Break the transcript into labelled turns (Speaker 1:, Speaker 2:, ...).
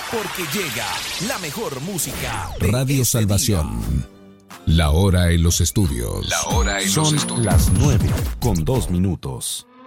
Speaker 1: porque llega la mejor música.
Speaker 2: Radio Salvación. La hora en los estudios.
Speaker 3: Son las 9:02.